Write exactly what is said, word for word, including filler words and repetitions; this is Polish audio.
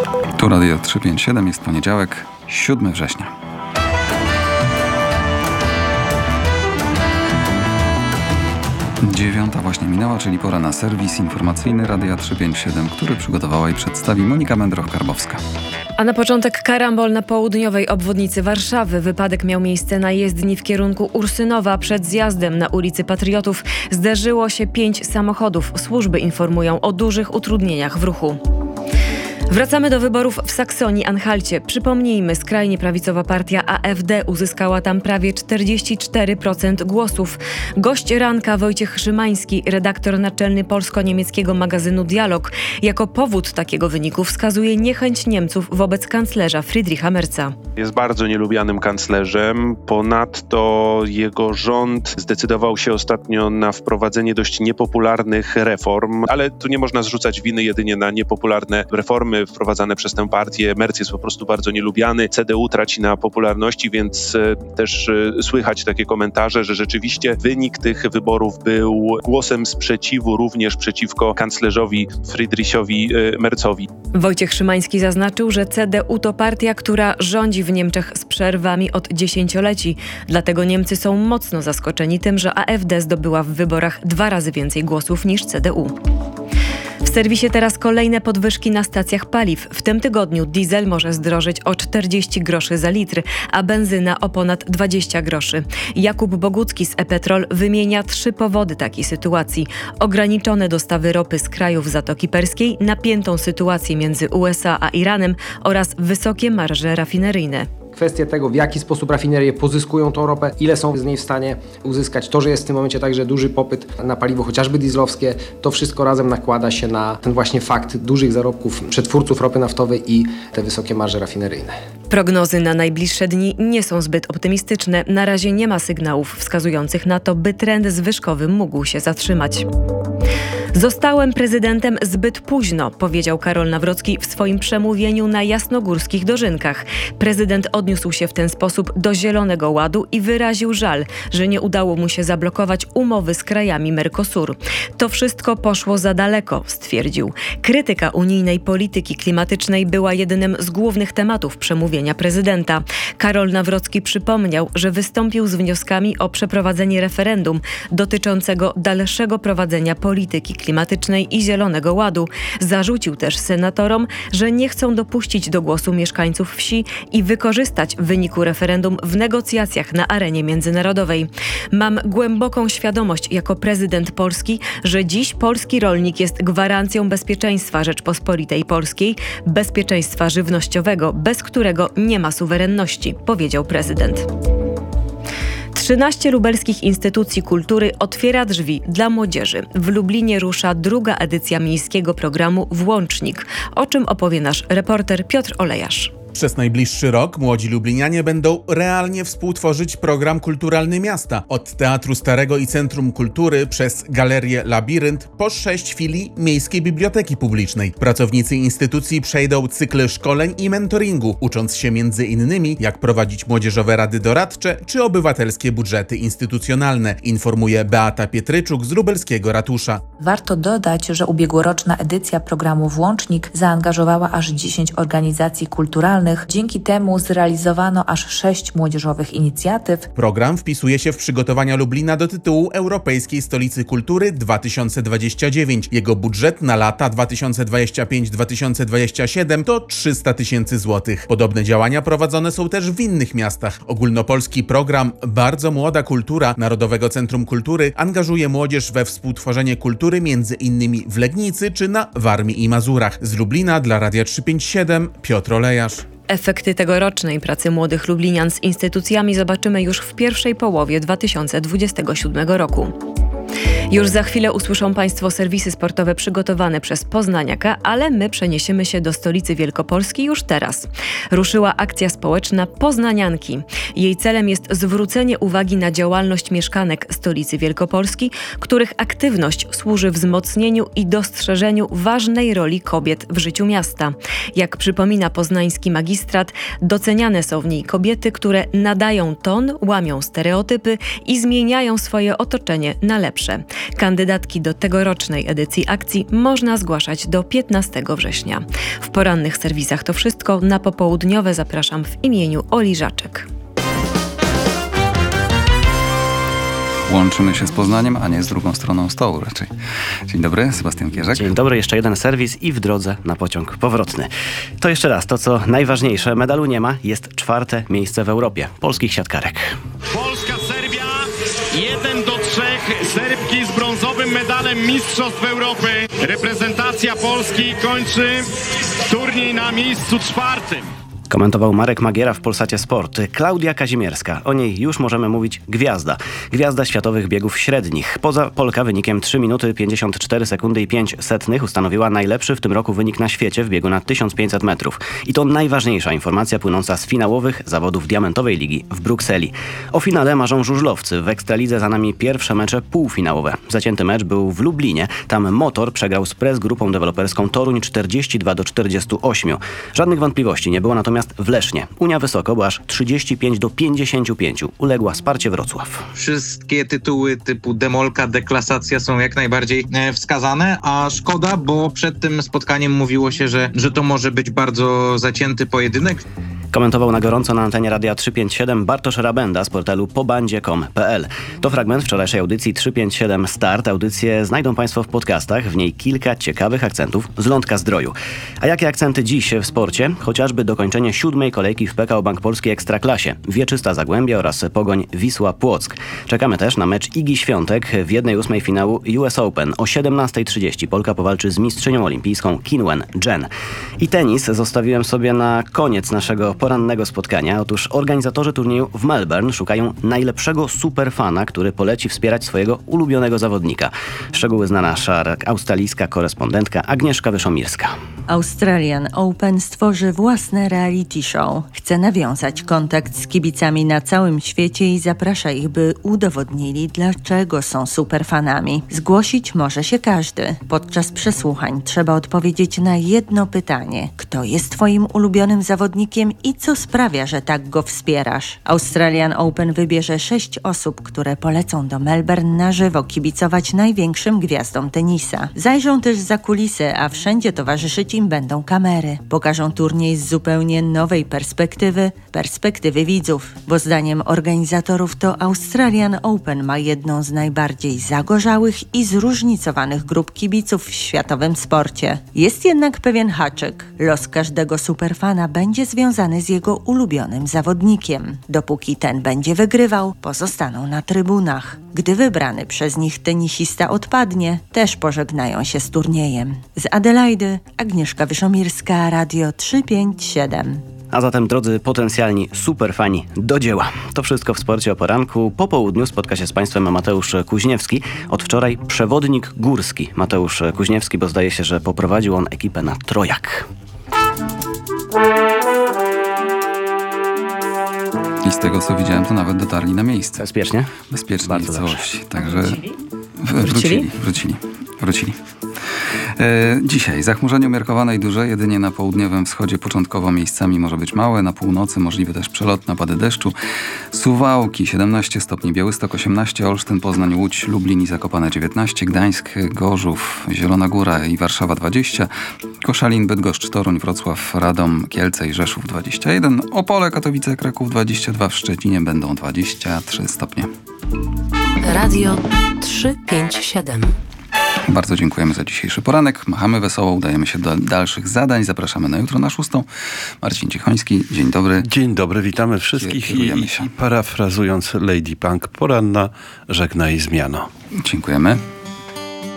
Tu Radio trzysta pięćdziesiąt siedem, jest poniedziałek, siódmego września. Dziewiąta właśnie minęła, czyli pora na serwis informacyjny Radia trzysta pięćdziesiąt siedem, który przygotowała i przedstawi Monika Mędroch-Karbowska. A na początek karambol na południowej obwodnicy Warszawy. Wypadek miał miejsce na jezdni w kierunku Ursynowa. Przed zjazdem na ulicy Patriotów zderzyło się pięć samochodów. Służby informują o dużych utrudnieniach w ruchu. Wracamy do wyborów w Saksonii-Anhalcie. Przypomnijmy, skrajnie prawicowa partia A F D uzyskała tam prawie czterdzieści cztery procent głosów. Gość ranka Wojciech Szymański, redaktor naczelny polsko-niemieckiego magazynu Dialog, jako powód takiego wyniku wskazuje niechęć Niemców wobec kanclerza Friedricha Merza. Jest bardzo nielubianym kanclerzem. Ponadto jego rząd zdecydował się ostatnio na wprowadzenie dość niepopularnych reform, ale tu nie można zrzucać winy jedynie na niepopularne reformy wprowadzane przez tę partię. Merz jest po prostu bardzo nielubiany. C D U traci na popularności, więc też słychać takie komentarze, że rzeczywiście wynik tych wyborów był głosem sprzeciwu również przeciwko kanclerzowi Friedrichowi Merzowi. Wojciech Szymański zaznaczył, że C D U to partia, która rządzi w Niemczech z przerwami od dziesięcioleci. Dlatego Niemcy są mocno zaskoczeni tym, że A F D zdobyła w wyborach dwa razy więcej głosów niż C D U. W serwisie teraz kolejne podwyżki na stacjach paliw. W tym tygodniu diesel może zdrożeć o czterdzieści groszy za litr, a benzyna o ponad dwadzieścia groszy. Jakub Bogucki z e-Petrol wymienia trzy powody takiej sytuacji. Ograniczone dostawy ropy z krajów Zatoki Perskiej, napiętą sytuację między U S A a Iranem oraz wysokie marże rafineryjne. Kwestie tego, w jaki sposób rafinerie pozyskują tą ropę, ile są z niej w stanie uzyskać. To, że jest w tym momencie także duży popyt na paliwo chociażby dieslowskie, to wszystko razem nakłada się na ten właśnie fakt dużych zarobków przetwórców ropy naftowej i te wysokie marże rafineryjne. Prognozy na najbliższe dni nie są zbyt optymistyczne. Na razie nie ma sygnałów wskazujących na to, by trend zwyżkowy mógł się zatrzymać. Zostałem prezydentem zbyt późno, powiedział Karol Nawrocki w swoim przemówieniu na jasnogórskich dożynkach. Prezydent odniósł się w ten sposób do Zielonego Ładu i wyraził żal, że nie udało mu się zablokować umowy z krajami Mercosur. To wszystko poszło za daleko, stwierdził. Krytyka unijnej polityki klimatycznej była jednym z głównych tematów przemówienia prezydenta. Karol Nawrocki przypomniał, że wystąpił z wnioskami o przeprowadzenie referendum dotyczącego dalszego prowadzenia polityki klimatycznej i Zielonego Ładu. Zarzucił też senatorom, że nie chcą dopuścić do głosu mieszkańców wsi i wykorzystać wyniku referendum w negocjacjach na arenie międzynarodowej. Mam głęboką świadomość jako prezydent Polski, że dziś polski rolnik jest gwarancją bezpieczeństwa Rzeczpospolitej Polskiej, bezpieczeństwa żywnościowego, bez którego nie ma suwerenności, powiedział prezydent. trzynaście lubelskich instytucji kultury otwiera drzwi dla młodzieży. W Lublinie rusza druga edycja miejskiego programu Włącznik, o czym opowie nasz reporter Piotr Olejarz. Przez najbliższy rok młodzi lublinianie będą realnie współtworzyć program kulturalny miasta. Od Teatru Starego i Centrum Kultury przez Galerię Labirynt po sześć filii Miejskiej Biblioteki Publicznej. Pracownicy instytucji przejdą cykle szkoleń i mentoringu, ucząc się między innymi jak prowadzić młodzieżowe rady doradcze czy obywatelskie budżety instytucjonalne, informuje Beata Pietryczuk z lubelskiego ratusza. Warto dodać, że ubiegłoroczna edycja programu Włącznik zaangażowała aż dziesięć organizacji kulturalnych. Dzięki temu zrealizowano aż sześć młodzieżowych inicjatyw. Program wpisuje się w przygotowania Lublina do tytułu Europejskiej Stolicy Kultury dwa tysiące dwudziesty dziewiąty. Jego budżet na lata dwa tysiące dwudziesty piąty do dwa tysiące dwudziestego siódmego to trzysta tysięcy złotych. Podobne działania prowadzone są też w innych miastach. Ogólnopolski program Bardzo Młoda Kultura Narodowego Centrum Kultury angażuje młodzież we współtworzenie kultury między innymi w Legnicy czy na Warmii i Mazurach. Z Lublina dla Radia trzysta pięćdziesiąt siedem Piotr Olejarz. Efekty tegorocznej pracy młodych lublinian z instytucjami zobaczymy już w pierwszej połowie dwa tysiące dwudziestego siódmego roku. Już za chwilę usłyszą Państwo serwisy sportowe przygotowane przez Poznaniaka, ale my przeniesiemy się do stolicy Wielkopolski już teraz. Ruszyła akcja społeczna Poznanianki. Jej celem jest zwrócenie uwagi na działalność mieszkanek stolicy Wielkopolski, których aktywność służy wzmocnieniu i dostrzeżeniu ważnej roli kobiet w życiu miasta. Jak przypomina poznański magistrat, doceniane są w niej kobiety, które nadają ton, łamią stereotypy i zmieniają swoje otoczenie na lepsze. zawsze. Kandydatki do tegorocznej edycji akcji można zgłaszać do piętnastego września. W porannych serwisach to wszystko. Na popołudniowe zapraszam w imieniu Oli Żaczek. Łączymy się z Poznaniem, a nie z drugą stroną stołu raczej. Dzień dobry, Sebastian Kierzek. Dzień dobry, jeszcze jeden serwis i w drodze na pociąg powrotny. To jeszcze raz, to co najważniejsze, medalu nie ma, jest czwarte miejsce w Europie polskich siatkarek. Polska, Serbia, jeden do trzech, Serbki z brązowym medalem Mistrzostw Europy. Reprezentacja Polski kończy turniej na miejscu czwartym. Komentował Marek Magiera w Polsacie Sport. Klaudia Kazimierska, o niej już możemy mówić gwiazda. Gwiazda światowych biegów średnich. Poza Polka wynikiem trzy minuty pięćdziesiąt cztery sekundy i pięć setnych ustanowiła najlepszy w tym roku wynik na świecie w biegu na tysiąc pięćset metrów. I to najważniejsza informacja płynąca z finałowych zawodów Diamentowej Ligi w Brukseli. O finale marzą żużlowcy. W Ekstralidze za nami pierwsze mecze półfinałowe. Zacięty mecz był w Lublinie. Tam Motor przegrał z Press grupą deweloperską Toruń czterdzieści dwa do czterdziestu ośmiu. Żadnych wątpliwości nie było natomiast w Lesznie. Unia Wysoko, bo aż trzydzieści pięć do pięćdziesięciu pięciu. Uległa Sparcie Wrocław. Wszystkie tytuły typu demolka, deklasacja są jak najbardziej wskazane, a szkoda, bo przed tym spotkaniem mówiło się, że, że to może być bardzo zacięty pojedynek. Komentował na gorąco na antenie Radia trzysta pięćdziesiąt siedem Bartosz Rabenda z portalu pobandzie kropka com kropka p l. To fragment wczorajszej audycji trzysta pięćdziesiąt siedem Start. Audycję znajdą Państwo w podcastach. W niej kilka ciekawych akcentów z Lądka Zdroju. A jakie akcenty dziś w sporcie? Chociażby dokończenie siódmej kolejki w P K O Bank Polski Ekstraklasie. Wieczysta Zagłębia oraz Pogoń Wisła Płock. Czekamy też na mecz Igi Świątek w jednej ósmej finału U S Open. O siedemnasta trzydzieści Polka powalczy z mistrzynią olimpijską Qinwen Zheng. I tenis zostawiłem sobie na koniec naszego porannego spotkania. Otóż organizatorzy turnieju w Melbourne szukają najlepszego superfana, który poleci wspierać swojego ulubionego zawodnika. Szczegóły zna nasza australijska korespondentka Agnieszka Wyszomirska. Australian Open stworzy własne reality show. Chce nawiązać kontakt z kibicami na całym świecie i zaprasza ich, by udowodnili, dlaczego są superfanami. Zgłosić może się każdy. Podczas przesłuchań trzeba odpowiedzieć na jedno pytanie. Kto jest twoim ulubionym zawodnikiem i co sprawia, że tak go wspierasz? Australian Open wybierze sześć osób, które polecą do Melbourne na żywo kibicować największym gwiazdom tenisa. Zajrzą też za kulisy, a wszędzie towarzyszyć im będą kamery. Pokażą turniej z zupełnie nowej perspektywy, perspektywy widzów, bo zdaniem organizatorów to Australian Open ma jedną z najbardziej zagorzałych i zróżnicowanych grup kibiców w światowym sporcie. Jest jednak pewien haczyk. Los każdego superfana będzie związany z jego ulubionym zawodnikiem. Dopóki ten będzie wygrywał, pozostaną na trybunach. Gdy wybrany przez nich tenisista odpadnie, też pożegnają się z turniejem. Z Adelaidy, Agnieszka Wyszomirska, Radio trzysta pięćdziesiąt siedem. A zatem, drodzy potencjalni superfani, do dzieła. To wszystko w Sporcie o poranku. Po południu spotka się z Państwem Mateusz Kuźniewski. Od wczoraj przewodnik górski Mateusz Kuźniewski, bo zdaje się, że poprowadził on ekipę na Trojak. I z tego, co widziałem, to nawet dotarli na miejsce. Bezpiecznie? Bezpiecznie Bardzo w całości. dobrze. Także Wrócili? w- wrócili, wrócili, wrócili. E, dzisiaj zachmurzenie umiarkowane i duże, jedynie na południowym wschodzie początkowo miejscami może być małe, na północy możliwy też przelot, napady deszczu. Suwałki siedemnaście stopni, Białystok osiemnaście, Olsztyn, Poznań, Łódź, Lublin i Zakopane dziewiętnaście, Gdańsk, Gorzów, Zielona Góra i Warszawa dwadzieścia, Koszalin, Bydgoszcz, Toruń, Wrocław, Radom, Kielce i Rzeszów dwadzieścia jeden, Opole, Katowice, Kraków dwadzieścia dwa, w Szczecinie będą dwadzieścia trzy stopnie. Radio trzysta pięćdziesiąt siedem. Bardzo dziękujemy za dzisiejszy poranek. Machamy wesoło, udajemy się do dalszych zadań. Zapraszamy na jutro na szóstą. Marcin Cichoński, dzień dobry. Dzień dobry, witamy wszystkich i, Kierujemy się. i parafrazując Lady Punk, poranna żegna i zmiano. Dziękujemy.